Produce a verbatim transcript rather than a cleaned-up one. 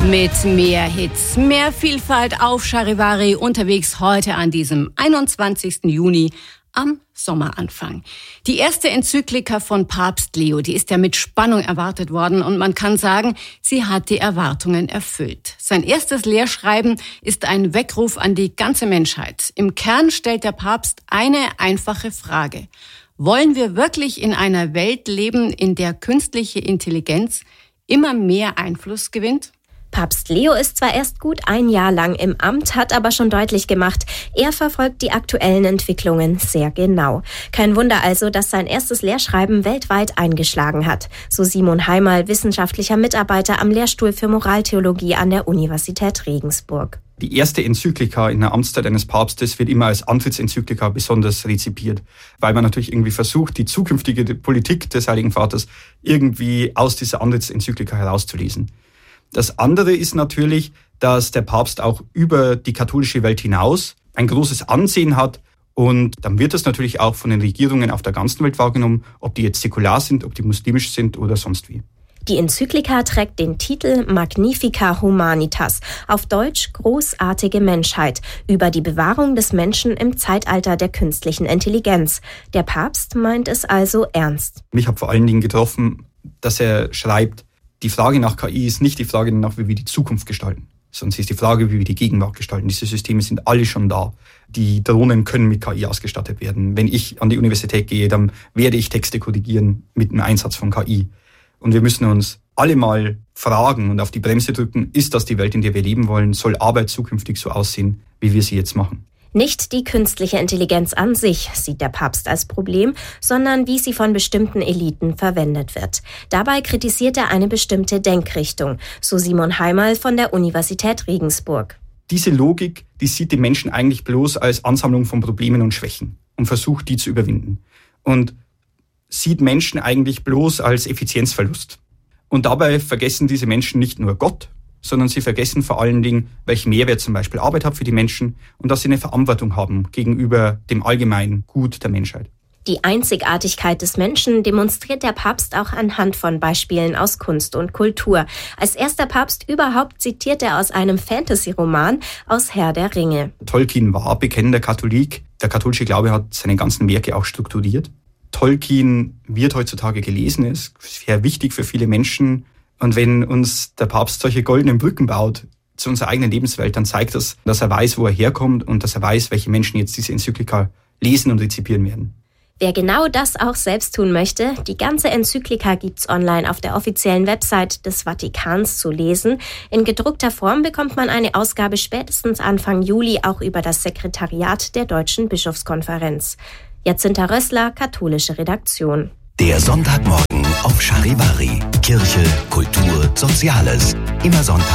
Mit mehr Hits, mehr Vielfalt auf Charivari unterwegs heute an diesem einundzwanzigsten Juni am Sommeranfang. Die erste Enzyklika von Papst Leo, die ist ja mit Spannung erwartet worden und man kann sagen, sie hat die Erwartungen erfüllt. Sein erstes Lehrschreiben ist ein Weckruf an die ganze Menschheit. Im Kern stellt der Papst eine einfache Frage. Wollen wir wirklich in einer Welt leben, in der künstliche Intelligenz immer mehr Einfluss gewinnt? Papst Leo ist zwar erst gut ein Jahr lang im Amt, hat aber schon deutlich gemacht, er verfolgt die aktuellen Entwicklungen sehr genau. Kein Wunder also, dass sein erstes Lehrschreiben weltweit eingeschlagen hat. So Simon Heimal, wissenschaftlicher Mitarbeiter am Lehrstuhl für Moraltheologie an der Universität Regensburg. Die erste Enzyklika in der Amtszeit eines Papstes wird immer als Antrittsenzyklika besonders rezipiert, weil man natürlich irgendwie versucht, die zukünftige Politik des Heiligen Vaters irgendwie aus dieser Antrittsenzyklika herauszulesen. Das andere ist natürlich, dass der Papst auch über die katholische Welt hinaus ein großes Ansehen hat und dann wird das natürlich auch von den Regierungen auf der ganzen Welt wahrgenommen, ob die jetzt säkular sind, ob die muslimisch sind oder sonst wie. Die Enzyklika trägt den Titel Magnifica Humanitas, auf Deutsch großartige Menschheit, über die Bewahrung des Menschen im Zeitalter der künstlichen Intelligenz. Der Papst meint es also ernst. Mich hat vor allen Dingen getroffen, dass er schreibt, die Frage nach K I ist nicht die Frage danach, wie wir die Zukunft gestalten, sondern sie ist die Frage, wie wir die Gegenwart gestalten. Diese Systeme sind alle schon da. Die Drohnen können mit K I ausgestattet werden. Wenn ich an die Universität gehe, dann werde ich Texte korrigieren mit dem Einsatz von K I. Und wir müssen uns alle mal fragen und auf die Bremse drücken, ist das die Welt, in der wir leben wollen? Soll Arbeit zukünftig so aussehen, wie wir sie jetzt machen? Nicht die künstliche Intelligenz an sich sieht der Papst als Problem, sondern wie sie von bestimmten Eliten verwendet wird. Dabei kritisiert er eine bestimmte Denkrichtung, so Simon Heimal von der Universität Regensburg. Diese Logik, die sieht den Menschen eigentlich bloß als Ansammlung von Problemen und Schwächen und versucht, die zu überwinden. Und sieht Menschen eigentlich bloß als Effizienzverlust. Und dabei vergessen diese Menschen nicht nur Gott, sondern sie vergessen vor allen Dingen, welchen Mehrwert zum Beispiel Arbeit hat für die Menschen und dass sie eine Verantwortung haben gegenüber dem allgemeinen Gut der Menschheit. Die Einzigartigkeit des Menschen demonstriert der Papst auch anhand von Beispielen aus Kunst und Kultur. Als erster Papst überhaupt zitiert er aus einem Fantasy-Roman aus Herr der Ringe. Tolkien war bekennender Katholik. Der katholische Glaube hat seine ganzen Werke auch strukturiert. Tolkien wird heutzutage gelesen, ist sehr wichtig für viele Menschen. Und wenn uns der Papst solche goldenen Brücken baut zu unserer eigenen Lebenswelt, dann zeigt das, dass er weiß, wo er herkommt und dass er weiß, welche Menschen jetzt diese Enzyklika lesen und rezipieren werden. Wer genau das auch selbst tun möchte, die ganze Enzyklika gibt's online auf der offiziellen Website des Vatikans zu lesen. In gedruckter Form bekommt man eine Ausgabe spätestens Anfang Juli auch über das Sekretariat der Deutschen Bischofskonferenz. Jacinta Rössler, katholische Redaktion. Der Sonntagmorgen auf Charivari. Kirche, Kultur, Soziales. Immer Sonntag